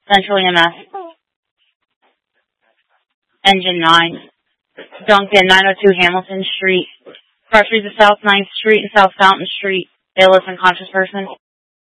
Central EMS. Engine 9. Duncan, 902 Hamilton Street. Car 3 to South 9th Street and South Fountain Street. Bailiff unconscious person.